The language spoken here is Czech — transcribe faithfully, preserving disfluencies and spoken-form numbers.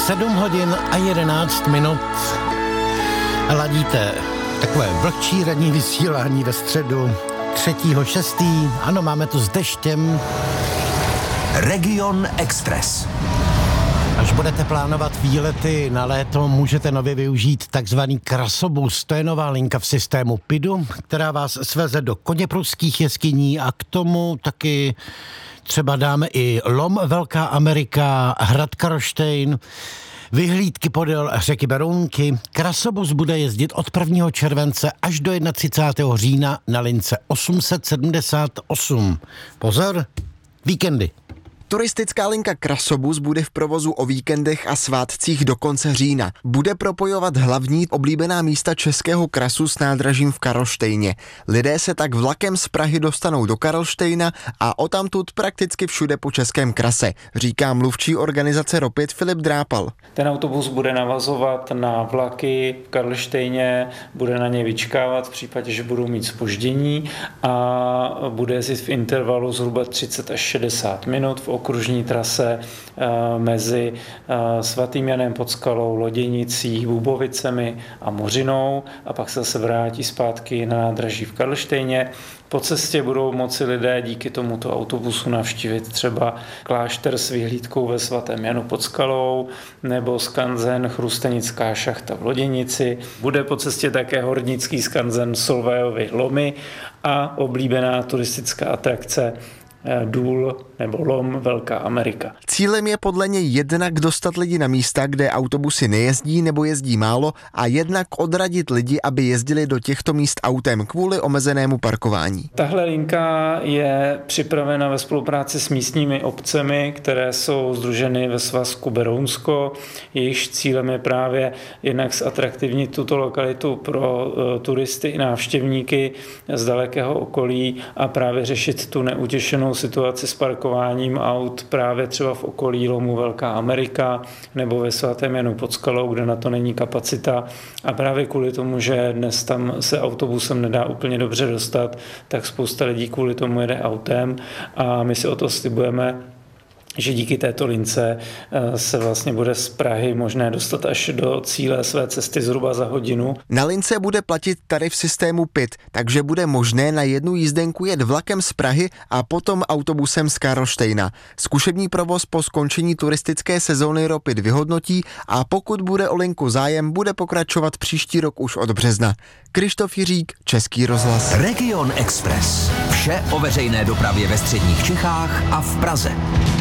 sedm hodin a jedenáct minut. Ladíte takové vlhčí ranní vysílání ve středu třetího šestý Ano, máme tu s deštěm. Region Express. Až budete plánovat výlety na léto, můžete nově využít takzvaný krasobus. To je nová linka v systému P I D U, která vás sveze do koněpruských jeskyní a k tomu taky třeba dáme i Lom Velká Amerika, Hrad Karlštejn, vyhlídky podél řeky Berounky. Krasobus bude jezdit od prvního července až do třicátého prvního října na lince osm set sedmdesát osm. Pozor, víkendy. Turistická linka Krasobus bude v provozu o víkendech a svátcích do konce října. Bude propojovat hlavní oblíbená místa českého krasu s nádražím v Karlštejně. Lidé se tak vlakem z Prahy dostanou do Karlštejna a odtamtud prakticky všude po českém krase, říká mluvčí organizace Ropit Filip Drápal. Ten autobus bude navazovat na vlaky v Karlštejně, bude na ně vyčkávat v případě, že budou mít zpoždění a bude jezdit v intervalu zhruba třicet až šedesát minut v okružní trase mezi Svatým Janem pod Skalou, Loděnicí, Bubovicemi a Mořinou a pak se zase vrátí zpátky na nádraží v Karlštejně. Po cestě budou moci lidé díky tomuto autobusu navštívit třeba klášter s vyhlídkou ve Svatém Janu pod Skalou nebo skanzen Chrustenická šachta v Loděnici. Bude po cestě také hornický skanzen Solvejovy lomy a oblíbená turistická atrakce Důl nebo Lom Velká Amerika. Cílem je podle něj jednak dostat lidi na místa, kde autobusy nejezdí nebo jezdí málo a jednak odradit lidi, aby jezdili do těchto míst autem kvůli omezenému parkování. Tahle linka je připravena ve spolupráci s místními obcemi, které jsou sdruženy ve svazku Berounsko. Jejichž cílem je právě jednak zatraktivnit tuto lokalitu pro uh, turisty i návštěvníky z dalekého okolí a právě řešit tu neutěšenou situaci s parkováním aut právě třeba v okolí Lomu Velká Amerika nebo ve Svatém Janu pod Skalou, kde na to není kapacita a právě kvůli tomu, že dnes tam se autobusem nedá úplně dobře dostat, tak spousta lidí kvůli tomu jede autem a my si o to slibujeme, že díky této lince se vlastně bude z Prahy možné dostat až do cíle své cesty zhruba za hodinu. Na lince bude platit tarif systému P I D, takže bude možné na jednu jízdenku jet vlakem z Prahy a potom autobusem z Karlštejna. Zkušební provoz po skončení turistické sezóny Ropit vyhodnotí a pokud bude o linku zájem, bude pokračovat příští rok už od března. Krištof Jiřík, Český rozhlas. Region Express. Vše o veřejné dopravě ve středních Čechách a v Praze.